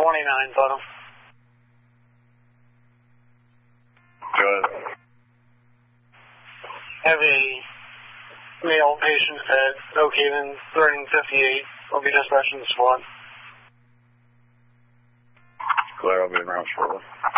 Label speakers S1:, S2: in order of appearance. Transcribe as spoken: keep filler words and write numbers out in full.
S1: twenty-nine, bottom.
S2: Go ahead.
S1: Have a male patient at Oak Haven, threatening fifty-eight. I'll be dispatching the squad.
S2: Claire, I'll be around shortly.